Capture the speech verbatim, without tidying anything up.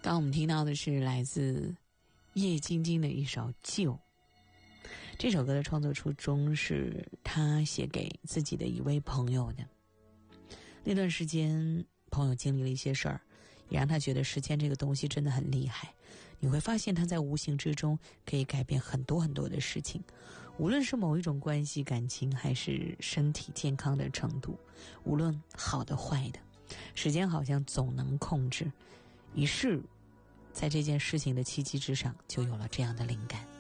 刚我们听到的是来自叶晶晶的一首《旧》。这首歌的创作初衷是他写给自己的一位朋友的。那段时间朋友经历了一些事儿，也让他觉得时间这个东西真的很厉害。你会发现他在无形之中可以改变很多很多的事情，无论是某一种关系感情，还是身体健康的程度，无论好的坏的，时间好像总能控制。于是在这件事情的契机之上，就有了这样的灵感。